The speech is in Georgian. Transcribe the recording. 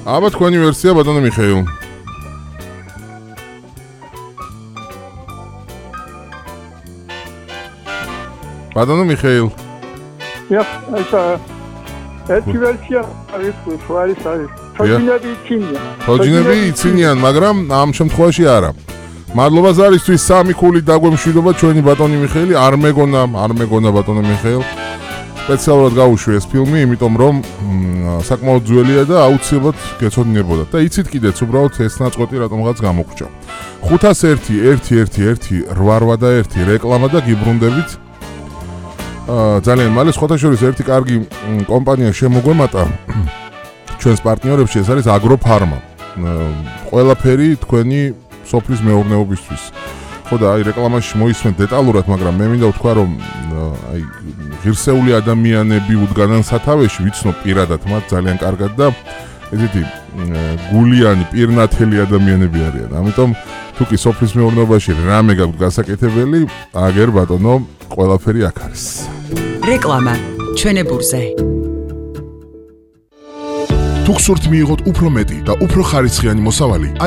აბა თქვენი ვერსია ბატონო მიხეილ. ბატონო მიხეილ. ერთი ვერსია არის არის. თოჯინები იცინიან, მაგრამ ამ შემთხვევაში არა. მადლობა ზარისთვის 3 ქულით დაგვემშვიდობა ჩვენი ბატონი მიხეილი. არ მეგონა ბატონო მიხეილ. სპეციალურად გავუშვი ეს ფილმი, იმიტომ რომ საკმაოდ ძველია და აუცილებლად გეცოდინებოდათ. და იცით კიდეც უბრალოდ ეს ნაწყვეტი რატომღაც გამოგჭა. 501-1-1-1-8-8-1 რეკლამა და გიბრუნდებით. ძალიან მალე სხვათა შორის ერთი კარგი კომპანია შემოგვემატა ჩვენს პარტნიორებში, ეს არის აგროფარმა. ყველაფერი თქვენი სოფლის მეურნეობისთვის. ხო და აი რეკლამაში მოისმენთ დეტალურად, მაგრამ მე მინდა ვთქვა, რომ აი ღირსეული ადამიანები უდგანან სათავეში, ვიცნობ პირადად მათ ძალიან კარგად და ესეთი გულიანი, პირნათელი ადამიანები არიან. ამიტომ თუ კი სოფლის მეურნეობაში რამე გაქვთ გასაკეთებელი, აგერ ბატონო, ყველაფერი აქ არის. რეკლამა ჩვენებურზე. თუ გსურთ მიიღოთ უფრო მეტი და უფრო ხარისხიანი მოსავალი